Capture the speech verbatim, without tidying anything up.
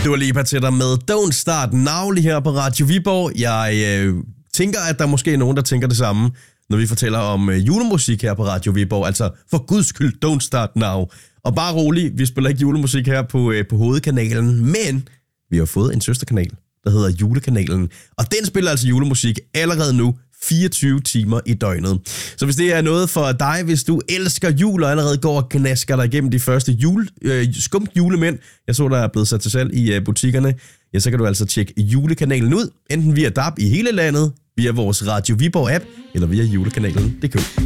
Dua Lipa til dig med Don't Start Now lige her på Radio Viborg. Jeg øh, tænker, at der måske er nogen, der tænker det samme, når vi fortæller om øh, julemusik her på Radio Viborg. Altså, for guds skyld, Don't Start Now. Og bare rolig, vi spiller ikke julemusik her på, øh, på hovedkanalen, men vi har fået en søsterkanal, der hedder Julekanalen. Og den spiller altså julemusik allerede nu, fireogtyve timer i døgnet. Så hvis det er noget for dig, hvis du elsker jul og allerede går og knasker dig igennem de første jule, øh, skumt julemænd, jeg så, der er blevet sat til salg i øh, butikkerne, ja, så kan du altså tjekke Julekanalen ud, enten via D A B i hele landet, via vores Radio Viborg app, eller via julekanalen punktum d k.